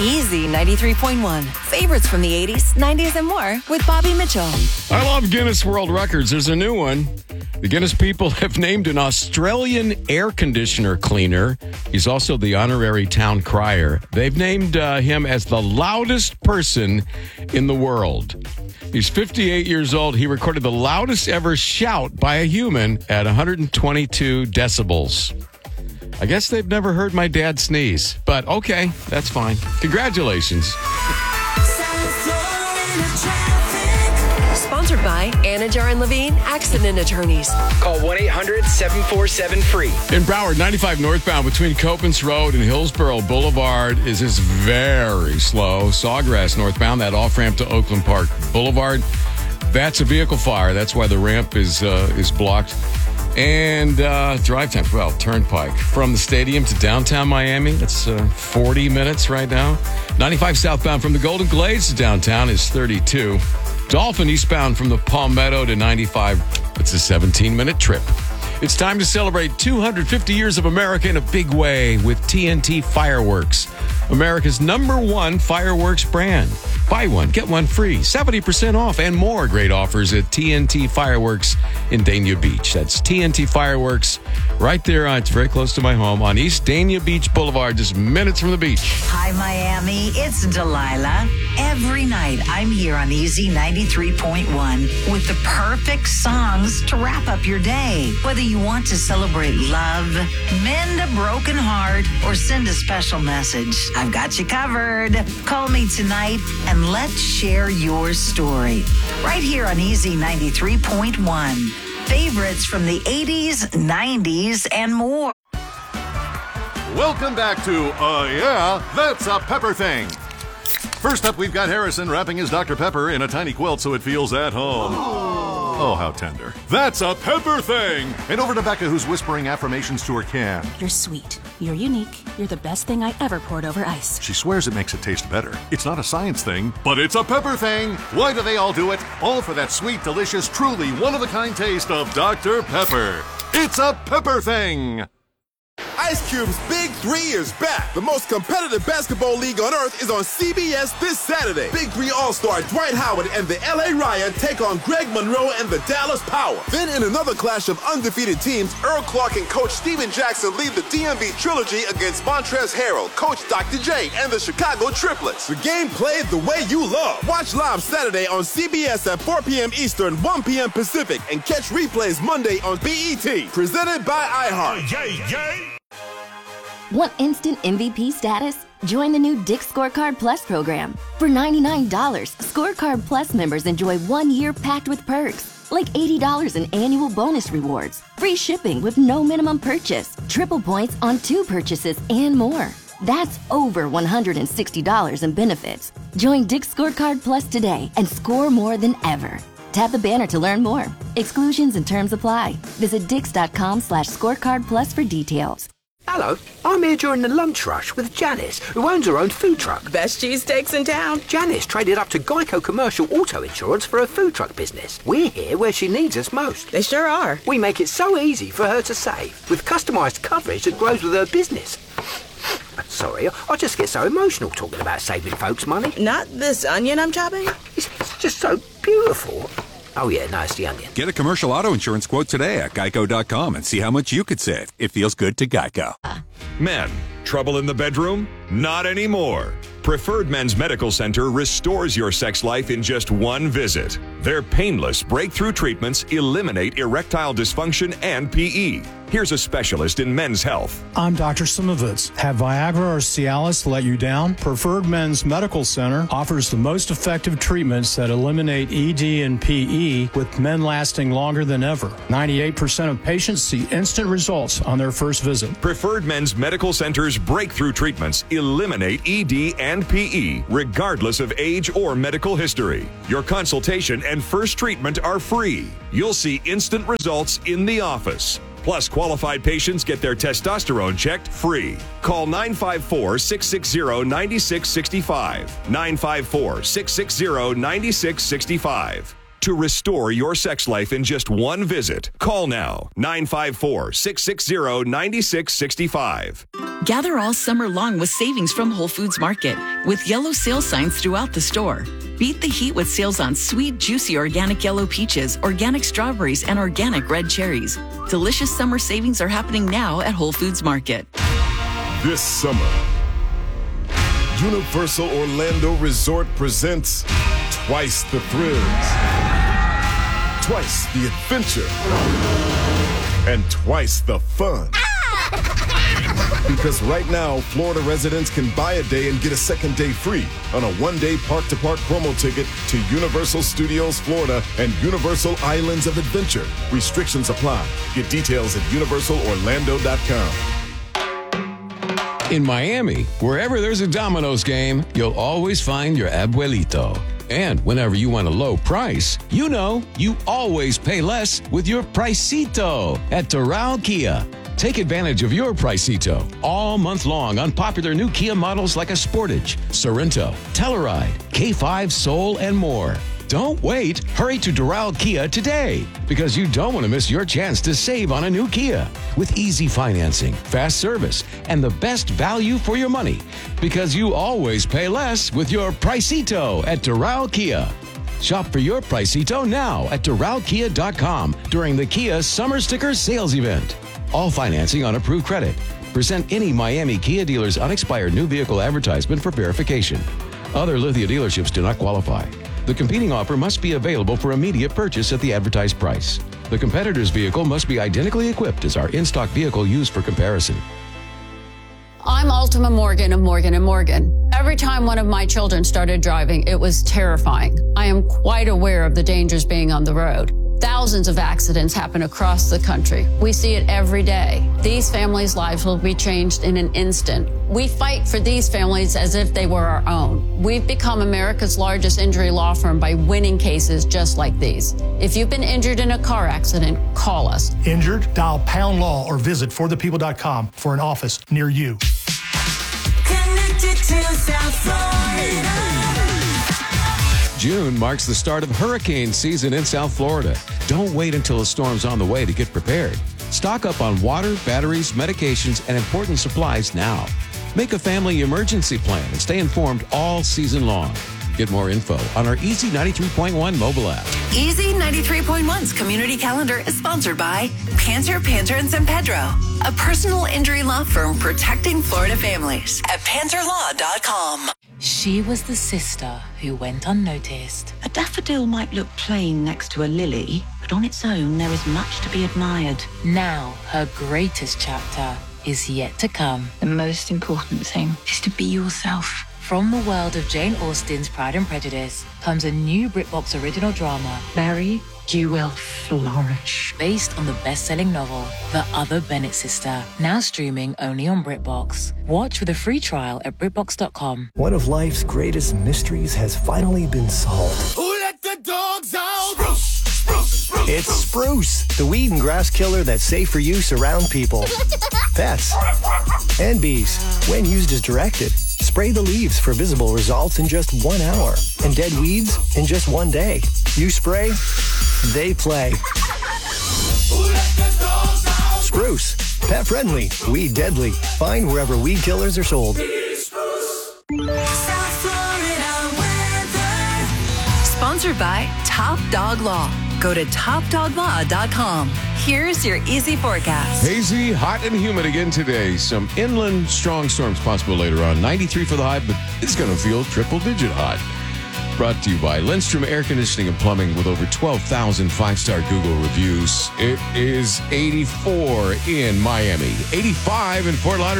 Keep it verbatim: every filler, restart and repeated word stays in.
Easy ninety-three point one. Favorites from the eighties, nineties, and more with Bobby Mitchell. I love Guinness World Records. There's a new one. The Guinness people have named an Australian air conditioner cleaner. He's also the honorary town crier. They've named uh, him as the loudest person in the world. He's fifty-eight years old. He recorded the loudest ever shout by a human at one hundred twenty-two decibels. I guess they've never heard my dad sneeze, but okay, that's fine. Congratulations. Sponsored by Anajar and Levine Accident Attorneys. Call one eight hundred seven four seven free. In Broward, ninety-five northbound between Copance Road and Hillsborough Boulevard is this very slow. Sawgrass northbound, that off-ramp to Oakland Park Boulevard. That's a vehicle fire. That's why the ramp is uh, is blocked. And uh, drive time, well, Turnpike. From the stadium to downtown Miami, that's uh, forty minutes right now. ninety-five southbound from the Golden Glades to downtown is thirty-two. Dolphin eastbound from the Palmetto to ninety-five, it's a seventeen-minute trip. It's time to celebrate two hundred fifty years of America in a big way with T N T Fireworks, America's number one fireworks brand. Buy one, get one free, seventy percent off, and more great offers at T N T Fireworks in Dania Beach. That's T N T Fireworks right there. Uh, it's very close to my home on East Dania Beach Boulevard, just minutes from the beach. Hi, Miami. It's Delilah. Every night, I'm here on Easy ninety-three point one with the perfect songs to wrap up your day. Whether you want to celebrate love, mend a broken heart, or send a special message, I've got you covered. Call me tonight and let's share your story. Right here on Easy ninety-three point one. Favorites from the eighties, nineties, and more. Welcome back to Uh Yeah, That's a Pepper Thing. First up, we've got Harrison wrapping his Doctor Pepper in a tiny quilt so it feels at home. Oh, how tender. That's a Pepper Thing! And over to Becca, who's whispering affirmations to her can. You're sweet. You're unique. You're the best thing I ever poured over ice. She swears it makes it taste better. It's not a science thing, but it's a Pepper Thing! Why do they all do it? All for that sweet, delicious, truly one-of-a-kind taste of Doctor Pepper. It's a Pepper Thing! Ice Cube's Big Three is back. The most competitive basketball league on earth is on C B S this Saturday. Big Three All-Star Dwight Howard and the L A Riot take on Greg Monroe and the Dallas Power. Then in another clash of undefeated teams, Earl Clark and Coach Steven Jackson lead the D M V Trilogy against Montrezl Harrell, Coach Doctor J, and the Chicago Triplets. The game played the way you love. Watch live Saturday on C B S at four p.m. Eastern, one p.m. Pacific, and catch replays Monday on B E T. Presented by iHeart. Yay, yay! Want instant M V P status? Join the new Dick's Scorecard Plus program. For ninety-nine dollars, Scorecard Plus members enjoy one year packed with perks, like eighty dollars in annual bonus rewards, free shipping with no minimum purchase, triple points on two purchases, and more. That's over one hundred sixty dollars in benefits. Join Dick's Scorecard Plus today and score more than ever. Tap the banner to learn more. Exclusions and terms apply. Visit dix.com slash scorecard plus for details. Hello, I'm here during the lunch rush with Janice, who owns her own food truck. Best cheesesteaks in town. Janice traded up to Geico Commercial Auto Insurance for her food truck business. We're here where she needs us most. They sure are. We make it so easy for her to save, with customised coverage that grows with her business. Sorry, I just get so emotional talking about saving folks money. Not this onion I'm chopping? It's, it's just so beautiful. Oh, yeah, no, it's the onion. Get a commercial auto insurance quote today at geico dot com and see how much you could save. It feels good to Geico. Men, trouble in the bedroom? Not anymore. Preferred Men's Medical Center restores your sex life in just one visit. Their painless breakthrough treatments eliminate erectile dysfunction and P E. Here's a specialist in men's health. I'm Doctor Simovitz. Have Viagra or Cialis let you down? Preferred Men's Medical Center offers the most effective treatments that eliminate E D and P E, with men lasting longer than ever. ninety-eight percent of patients see instant results on their first visit. Preferred Men's Medical Center's breakthrough treatments eliminate E D and P E, regardless of age or medical history. Your consultation and first treatment are free. You'll see instant results in the office. Plus, qualified patients get their testosterone checked free. Call nine five four, six six zero, nine six six five. nine five four, six six zero, nine six six five. to restore your sex life in just one visit. Call now, nine five four, six six zero, nine six six five. Gather all summer long with savings from Whole Foods Market with yellow sale signs throughout the store. Beat the heat with sales on sweet, juicy organic yellow peaches, organic strawberries, and organic red cherries. Delicious summer savings are happening now at Whole Foods Market. This summer, Universal Orlando Resort presents twice the thrills, twice the adventure, and twice the fun. Because right now, Florida residents can buy a day and get a second day free on a one-day park-to-park promo ticket to Universal Studios Florida and Universal Islands of Adventure. Restrictions apply. Get details at universal orlando dot com. In Miami, wherever there's a Domino's game, you'll always find your abuelito. And whenever you want a low price, you know you always pay less with your Pricito at Doral Kia. Take advantage of your Pricito all month long on popular new Kia models like a Sportage, Sorento, Telluride, K five Soul, and more. Don't wait. Hurry to Doral Kia today because you don't want to miss your chance to save on a new Kia with easy financing, fast service, and the best value for your money because you always pay less with your Pricito at Doral Kia. Shop for your Pricito now at doral kia dot com during the Kia Summer Sticker Sales Event. All financing on approved credit. Present any Miami Kia dealer's unexpired new vehicle advertisement for verification. Other Lithia dealerships do not qualify. The competing offer must be available for immediate purchase at the advertised price. The competitor's vehicle must be identically equipped as our in-stock vehicle used for comparison. I'm Ultima Morgan of Morgan and Morgan. Every time one of my children started driving, it was terrifying. I am quite aware of the dangers being on the road. Thousands of accidents happen across the country. We see it every day. These families' lives will be changed in an instant. We fight for these families as if they were our own. We've become America's largest injury law firm by winning cases just like these. If you've been injured in a car accident, call us. Injured? Dial pound law or visit for the people dot com for an office near you. Connected to South Florida. June marks the start of hurricane season in South Florida. Don't wait until a storm's on the way to get prepared. Stock up on water, batteries, medications, and important supplies now. Make a family emergency plan and stay informed all season long. Get more info on our Easy ninety-three point one mobile app. Easy ninety-three point one's community calendar is sponsored by Panter, Panter and San Pedro, a personal injury law firm protecting Florida families at panter law dot com. She was the sister who went unnoticed. A daffodil might look plain next to a lily, but on its own there is much to be admired. Now her greatest chapter is yet to come. The most important thing is to be yourself. From the world of Jane Austen's Pride and Prejudice comes a new BritBox original drama, Mary, you will flourish. Based on the best-selling novel, The Other Bennett Sister, now streaming only on BritBox. Watch with a free trial at britbox dot com. One of life's greatest mysteries has finally been solved. Who let the dogs out? Spruce, spruce, spruce. It's Spruce, the weed and grass killer that's safe for use around people, pets, and bees when used as directed. Spray the leaves for visible results in just one hour and dead weeds in just one day. You spray, they play. Spruce, pet friendly, weed deadly. Find wherever weed killers are sold. Sponsored by Top Dog Law. Go to top dog law dot com. Here's your easy forecast. Hazy, hot, and humid again today. Some inland strong storms possible later on. ninety-three for the high, but it's going to feel triple-digit hot. Brought to you by Lindstrom Air Conditioning and Plumbing with over twelve thousand five-star Google reviews. It is eighty-four in Miami, eighty-five in Fort Lauderdale.